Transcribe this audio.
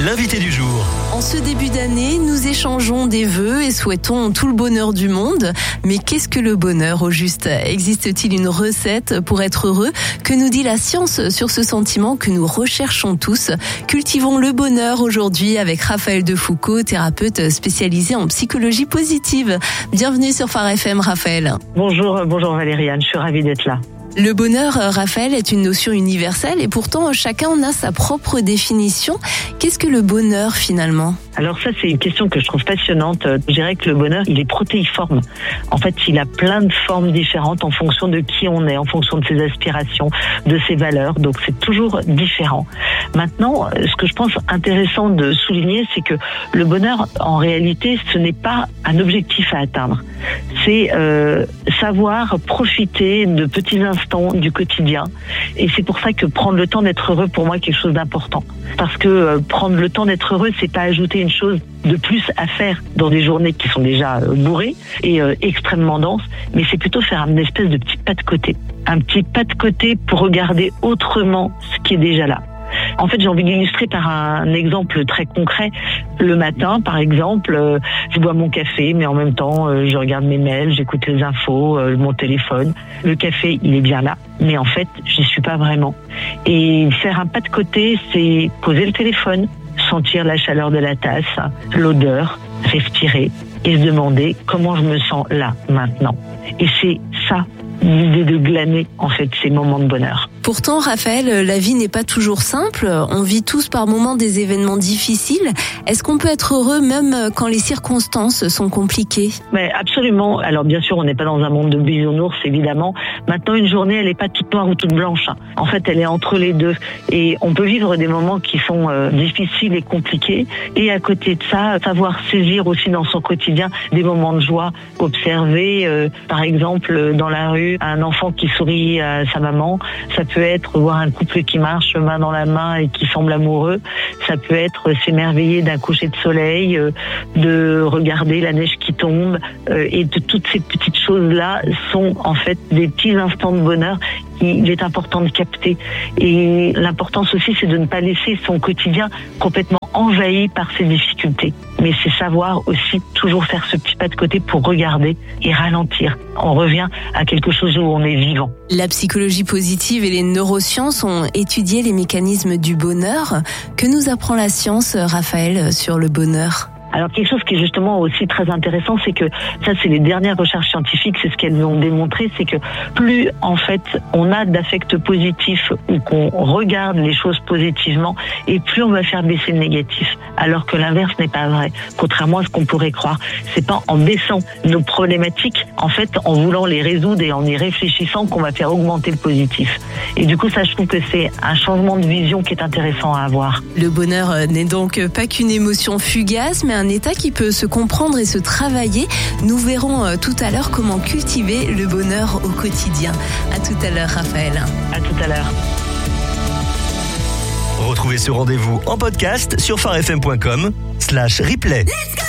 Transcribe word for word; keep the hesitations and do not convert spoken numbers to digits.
l'invité du jour. En ce début d'année, nous échangeons des vœux et souhaitons tout le bonheur du monde. Mais qu'est-ce que le bonheur au juste ? Existe-t-il une recette pour être heureux ? Que nous dit la science sur ce sentiment que nous recherchons tous ? Cultivons le bonheur aujourd'hui avec Raphaël Defoucault, thérapeute spécialisé en psychologie positive. Bienvenue sur Phare F M, Raphaël. Bonjour, bonjour Valériane, je suis ravie d'être là. Le bonheur, Raphaël, est une notion universelle et pourtant chacun en a sa propre définition. Qu'est-ce que le bonheur finalement ? Alors ça, c'est une question que je trouve passionnante. Je dirais que le bonheur, il est protéiforme. En fait, il a plein de formes différentes en fonction de qui on est, en fonction de ses aspirations, de ses valeurs. Donc c'est toujours différent. Maintenant, ce que je pense intéressant de souligner, c'est que le bonheur, en réalité, ce n'est pas un objectif à atteindre. C'est euh, savoir profiter de petits instants du quotidien. Et c'est pour ça que prendre le temps d'être heureux, pour moi, est quelque chose d'important. Parce que euh, prendre le temps d'être heureux, c'est pas ajouter une chose de plus à faire dans des journées qui sont déjà euh, bourrées et euh, extrêmement denses, mais c'est plutôt faire une espèce de petit pas de côté. Un petit pas de côté pour regarder autrement ce qui est déjà là. En fait, j'ai envie d'illustrer par un exemple très concret. Le matin, par exemple, euh, je bois mon café, mais en même temps, euh, je regarde mes mails, j'écoute les infos, euh, mon téléphone. Le café, il est bien là, mais en fait, j'y suis pas vraiment. Et faire un pas de côté, c'est poser le téléphone, sentir la chaleur de la tasse, l'odeur, respirer et se demander comment je me sens là, maintenant. Et c'est ça, l'idée de glaner, en fait, ces moments de bonheur. Pourtant, Raphaël, la vie n'est pas toujours simple. On vit tous par moments des événements difficiles. Est-ce qu'on peut être heureux même quand les circonstances sont compliquées ? Mais absolument. Alors bien sûr, on n'est pas dans un monde de bisounours, évidemment. Maintenant, une journée, elle n'est pas toute noire ou toute blanche. En fait, elle est entre les deux. Et on peut vivre des moments qui sont euh, difficiles et compliqués. Et à côté de ça, savoir saisir aussi dans son quotidien des moments de joie. Observer, euh, par exemple, dans la rue, un enfant qui sourit à sa maman. Ça peut être voir un couple qui marche main dans la main et qui semble amoureux. Ça peut être s'émerveiller d'un coucher de soleil, euh, de regarder la neige qui tombe. Euh, et de toutes ces petites choses-là sont en fait des petits instants de bonheur qu'il est important de capter. Et l'importance aussi, c'est de ne pas laisser son quotidien complètement envahi par ses difficultés. Mais c'est savoir aussi toujours faire ce petit pas de côté pour regarder et ralentir. On revient à quelque chose où on est vivant. La psychologie positive et les neurosciences ont étudié les mécanismes du bonheur. Que nous apprend la science, Raphaël, sur le bonheur ? Alors quelque chose qui est justement aussi très intéressant, c'est que ça c'est les dernières recherches scientifiques, c'est ce qu'elles ont démontré, c'est que plus en fait on a d'affects positifs ou qu'on regarde les choses positivement, et plus on va faire baisser le négatif. Alors que l'inverse n'est pas vrai, contrairement à ce qu'on pourrait croire. C'est pas en baissant nos problématiques, en fait en voulant les résoudre et en y réfléchissant qu'on va faire augmenter le positif. Et du coup ça je trouve que c'est un changement de vision qui est intéressant à avoir. Le bonheur n'est donc pas qu'une émotion fugace, mais un un état qui peut se comprendre et se travailler. Nous verrons tout à l'heure comment cultiver le bonheur au quotidien. À tout à l'heure, Raphaël. À tout à l'heure. Retrouvez ce rendez-vous en podcast sur pharefm point com slash replay. Let's go!